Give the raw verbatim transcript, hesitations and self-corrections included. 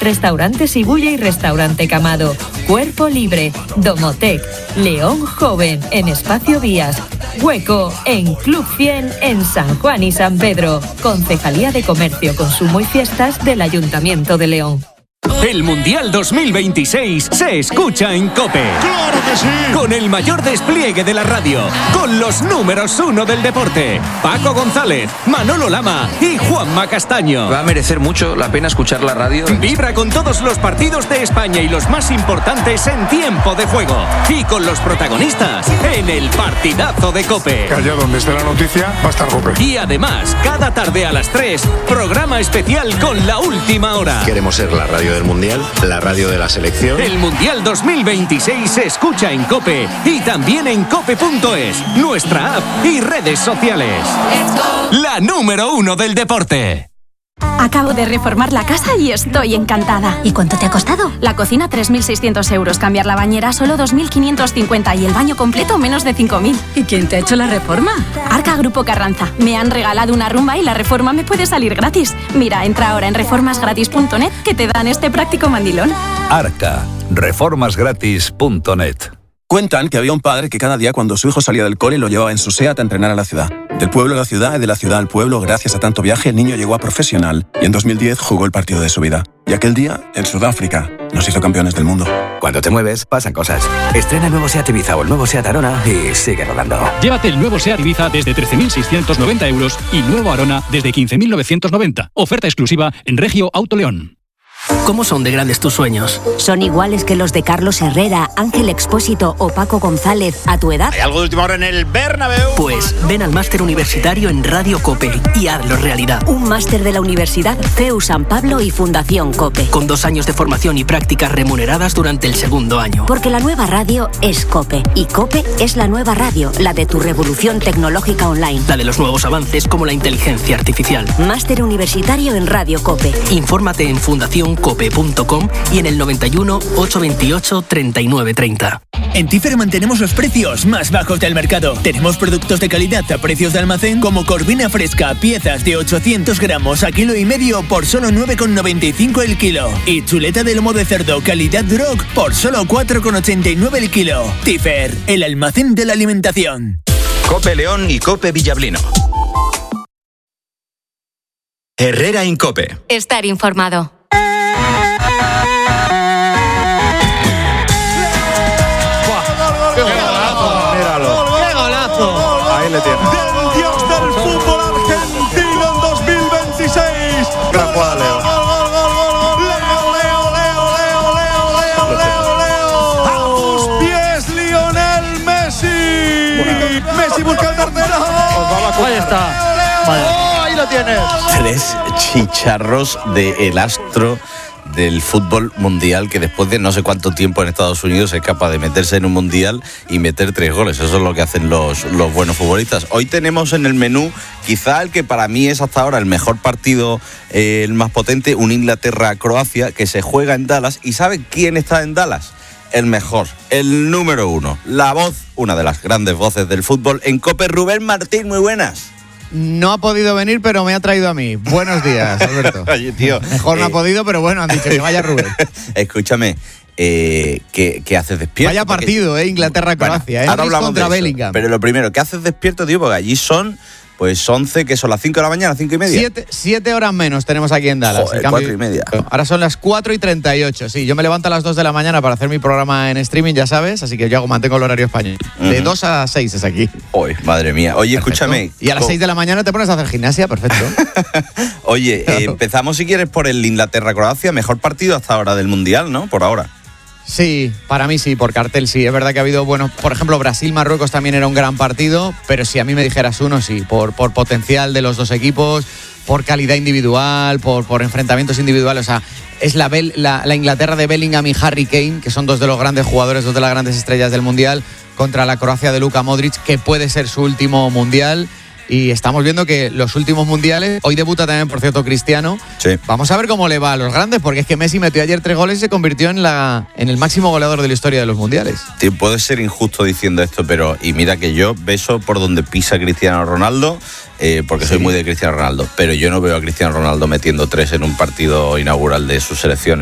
Restaurante Sibuya y Restaurante Camado. Cuerpo Libre, Domotec, León Joven en Espacio Vías, Hueco en Club cien en San Juan y San Pedro. Concejalía de Comercio, Consumo y Fiestas del Ayuntamiento de León. El Mundial dos mil veintiséis se escucha en COPE. ¡Claro que sí! Con el mayor despliegue de la radio, con los números uno del deporte, Paco González, Manolo Lama y Juanma Castaño. Va a merecer mucho la pena escuchar la radio. Vibra con todos los partidos de España y los más importantes en tiempo de juego. Y con los protagonistas en el partidazo de COPE. Que allá donde esté la noticia va a estar COPE. Y además, cada tarde a las tres, programa especial con la última hora. Queremos ser la radio del Mundial, la radio de la selección. El Mundial dos mil veintiséis se escucha en COPE y también en cope punto es, nuestra app y redes sociales. La número uno del deporte. Acabo de reformar la casa y estoy encantada. ¿Y cuánto te ha costado? La cocina tres mil seiscientos euros, cambiar la bañera solo dos mil quinientos cincuenta y el baño completo menos de cinco mil. ¿Y quién te ha hecho la reforma? Arca Grupo Carranza. Me han regalado una rumba y la reforma me puede salir gratis. Mira, entra ahora en reformas gratis punto net que te dan este práctico mandilón. Arca, reformas gratis punto net. Cuentan que había un padre que cada día cuando su hijo salía del cole lo llevaba en su SEAT a entrenar a la ciudad. Del pueblo a la ciudad y de la ciudad al pueblo, gracias a tanto viaje, el niño llegó a profesional y en dos mil diez jugó el partido de su vida. Y aquel día, en Sudáfrica, nos hizo campeones del mundo. Cuando te mueves, pasan cosas. Estrena el nuevo SEAT Ibiza o el nuevo SEAT Arona y sigue rodando. Llévate el nuevo SEAT Ibiza desde trece mil seiscientos noventa euros y nuevo Arona desde quince mil novecientos noventa. Oferta exclusiva en Regio Auto León. ¿Cómo son de grandes tus sueños? ¿Son iguales que los de Carlos Herrera, Ángel Expósito o Paco González a tu edad? ¿Hay algo de última hora en el Bernabéu? Pues ven al máster universitario en Radio COPE y hazlo realidad. Un máster de la Universidad C E U San Pablo y Fundación COPE. Con dos años de formación y prácticas remuneradas durante el segundo año. Porque la nueva radio es COPE y COPE es la nueva radio, la de tu revolución tecnológica online. La de los nuevos avances como la inteligencia artificial. Máster universitario en Radio COPE. Infórmate en fundación cope punto com y en el noventa y uno, ochocientos veintiocho, treinta y nueve treinta. En Tifer mantenemos los precios más bajos del mercado. Tenemos productos de calidad a precios de almacén como corvina fresca, piezas de ochocientos gramos a kilo y medio por solo nueve con noventa y cinco el kilo. Y chuleta de lomo de cerdo calidad Drog por solo cuatro con ochenta y nueve el kilo. Tifer, el almacén de la alimentación. COPE León y COPE Villablino. Herrera Incope. Estar informado. Ahí le tiene. Del dios del fútbol argentino en dos mil veintiséis. Gran jugada, Leo. Leo, Leo, Leo, Leo, Leo, Leo, Leo. A tus pies, Lionel Messi. Messi busca el tercero. Ahí está. Vale. Oh, ahí lo tienes. Tres chicharros de el astro del fútbol mundial que después de no sé cuánto tiempo en Estados Unidos es capaz de meterse en un mundial y meter tres goles. Eso es lo que hacen los, los buenos futbolistas. Hoy tenemos en el menú quizá el que para mí es hasta ahora el mejor partido, eh, el más potente, un Inglaterra-Croacia que se juega en Dallas. ¿Y sabe quién está en Dallas? El mejor, el número uno, la voz, una de las grandes voces del fútbol en COPE, Rubén Martín. Muy buenas. No ha podido venir, pero me ha traído a mí. Buenos días, Alberto. Oye, tío. Mejor no eh, ha podido, pero bueno, han dicho que vaya Rubén. Escúchame, eh, ¿qué, ¿qué haces despierto? Vaya partido, Porque, eh, Inglaterra-Croacia. Bueno, ahora eh, hablamos contra de eso, Bellingham. pero lo primero, ¿qué haces despierto, tío? Porque allí son, pues, once, que son las cinco de la mañana, cinco y media. Siete, siete horas menos tenemos aquí en Dallas. Joder, en cambio, cuatro y media. Ahora son las cuatro y treinta y ocho. Sí, yo me levanto a las dos de la mañana para hacer mi programa en streaming, ya sabes, así que yo hago, mantengo el horario español. Uh-huh. De dos a seis es aquí. Uy, madre mía. Oye, perfecto. Escúchame. Y a las seis de la mañana te pones a hacer gimnasia, perfecto. Oye, claro. eh, empezamos si quieres por el Inglaterra-Croacia, mejor partido hasta ahora del Mundial, ¿no? Por ahora. Sí, para mí sí, por cartel sí. Es verdad que ha habido, bueno, por ejemplo, Brasil-Marruecos también era un gran partido, pero si a mí me dijeras uno, sí, por, por potencial de los dos equipos, por calidad individual, por, por enfrentamientos individuales. O sea, es la, la, la Inglaterra de Bellingham y Harry Kane, que son dos de los grandes jugadores, dos de las grandes estrellas del Mundial, contra la Croacia de Luka Modric, que puede ser su último Mundial. Y estamos viendo que los últimos mundiales, hoy debuta también, por cierto, Cristiano. Sí. Vamos a ver cómo le va a los grandes, porque es que Messi metió ayer tres goles y se convirtió en, la, en el máximo goleador de la historia de los mundiales. Tío, puede ser injusto diciendo esto, pero y mira que yo beso por donde pisa Cristiano Ronaldo, eh, porque sí. soy muy de Cristiano Ronaldo, pero yo no veo a Cristiano Ronaldo metiendo tres en un partido inaugural de su selección.